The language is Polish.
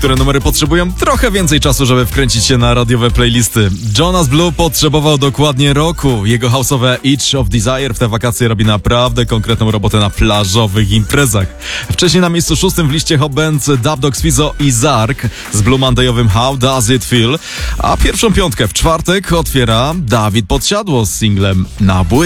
niektóre numery potrzebują trochę więcej czasu, żeby wkręcić się na radiowe playlisty. Jonas Blue potrzebował dokładnie roku. Jego house'owe Itch of Desire w te wakacje robi naprawdę konkretną robotę na plażowych imprezach. Wcześniej na miejscu 6 w liście Hot Bands Dub Dogs Fizzo i Zark z Blue Monday'owym How Does It Feel, a pierwszą piątkę w czwartek otwiera Dawid Podsiadło z singlem Na bły.